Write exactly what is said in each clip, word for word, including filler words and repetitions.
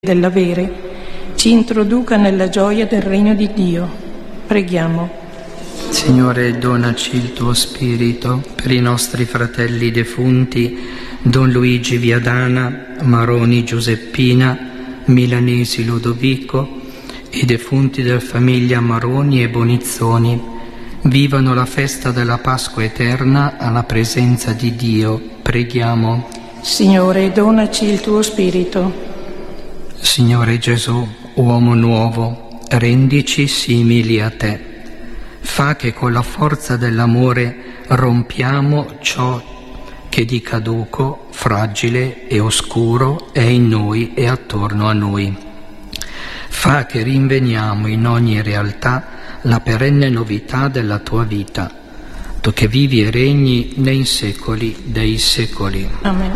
dell'avere, ci introduca nella gioia del regno di Dio. Preghiamo. Signore, donaci il tuo spirito per i nostri fratelli defunti, Don Luigi Viadana, Maroni Giuseppina, Milanesi Ludovico, i defunti della famiglia Maroni e Bonizzoni. Vivano la festa della Pasqua eterna alla presenza di Dio. Preghiamo. Signore, donaci il tuo spirito. Signore Gesù, uomo nuovo, rendici simili a te. Fa che con la forza dell'amore rompiamo ciò che di caduco, fragile e oscuro è in noi e attorno a noi. Fa che rinveniamo in ogni realtà la perenne novità della tua vita, tu che vivi e regni nei secoli dei secoli. Amen.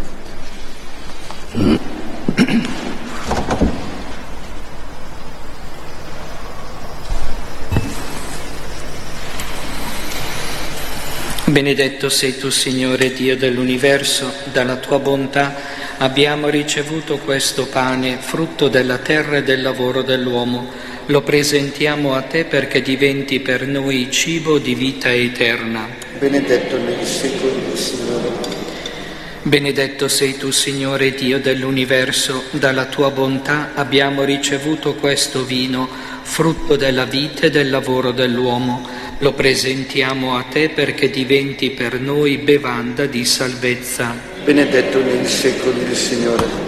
Benedetto sei tu, Signore Dio dell'universo, dalla tua bontà abbiamo ricevuto questo pane, frutto della terra e del lavoro dell'uomo. Lo presentiamo a te perché diventi per noi cibo di vita eterna. Benedetto nei secoli del Signore. Benedetto sei tu, Signore Dio dell'universo, dalla tua bontà abbiamo ricevuto questo vino, frutto della vita e del lavoro dell'uomo. Lo presentiamo a te perché diventi per noi bevanda di salvezza. Benedetto nei secoli del Signore.